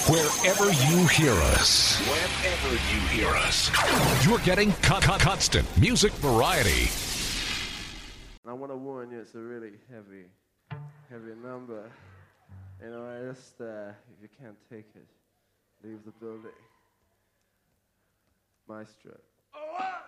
Wherever you hear us, you're getting constant music variety. I want to warn you, it's a really heavy number. You know, I just, if you can't take it, leave the building. Maestro. Oh,